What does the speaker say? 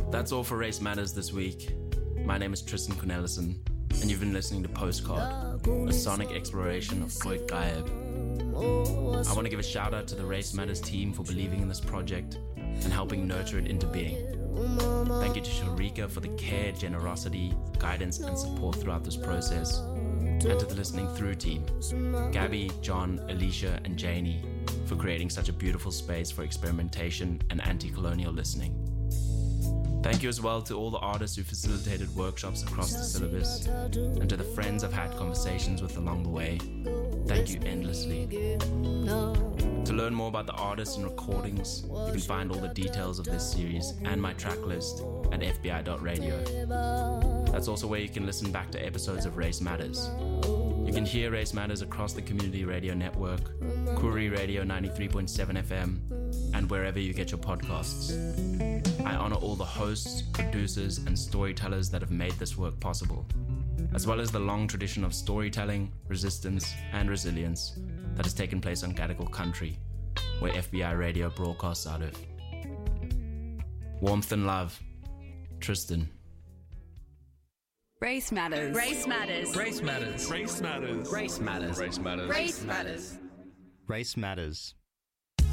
That's all for Race Matters this week. My name is Tristan Cornelison, and you've been listening to Postcard, a sonic exploration of Floyd Gaib. I want to give a shout out to the Race Matters team for believing in this project and helping nurture it into being. Thank you to Sharika for the care, generosity, guidance, and support throughout this process. And to the Listening Through team, Gabby, John, Alicia, and Janie, for creating such a beautiful space for experimentation and anti-colonial listening. Thank you as well to all the artists who facilitated workshops across the syllabus, and to the friends I've had conversations with along the way. Thank you endlessly. To learn more about the artists and recordings, you can find all the details of this series and my track list at fbi.radio. That's also where you can listen back to episodes of Race Matters. You can hear Race Matters across the Community Radio Network, Kuri Radio 93.7 FM, and wherever you get your podcasts. I honor all the hosts, producers, and storytellers that have made this work possible, as well as the long tradition of storytelling, resistance, and resilience that has taken place on Gadigal country, where FBI Radio broadcasts out of. Warmth and love, Tristan. Race Matters. Race Matters. Race Matters. Race Matters. Race Matters. Race Matters. Race Matters. Race Matters.